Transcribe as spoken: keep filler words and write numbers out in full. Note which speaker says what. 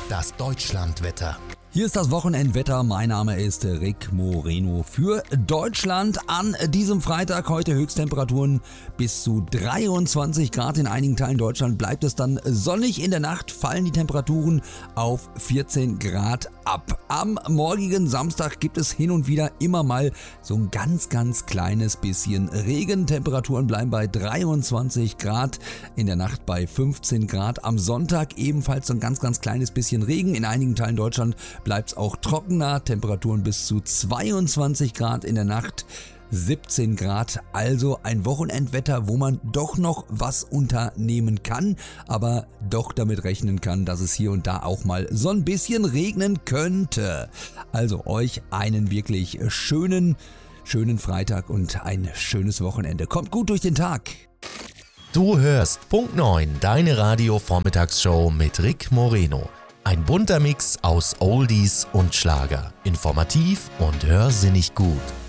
Speaker 1: Das Deutschlandwetter.
Speaker 2: Hier ist das Wochenendwetter. Mein Name ist Rick Moreno für Deutschland. An diesem Freitag heute Höchsttemperaturen bis zu dreiundzwanzig Grad. In einigen Teilen Deutschland bleibt es dann sonnig. In der Nacht fallen die Temperaturen auf vierzehn Grad ab. Am morgigen Samstag gibt es hin und wieder immer mal so ein ganz, ganz kleines bisschen Regen. Temperaturen bleiben bei dreiundzwanzig Grad. In der Nacht bei fünfzehn Grad. Am Sonntag ebenfalls so ein ganz, ganz kleines bisschen Regen. In einigen Teilen Deutschland bleibt es auch trockener, Temperaturen bis zu zweiundzwanzig Grad, in der Nacht siebzehn Grad, also ein Wochenendwetter, wo man doch noch was unternehmen kann, aber doch damit rechnen kann, dass es hier und da auch mal so ein bisschen regnen könnte. Also euch einen wirklich schönen, schönen Freitag und ein schönes Wochenende. Kommt gut durch den Tag.
Speaker 1: Du hörst Punkt neun, deine Radio-Vormittagsshow mit Rick Moreno. Ein bunter Mix aus Oldies und Schlager. Informativ und hörsinnig gut.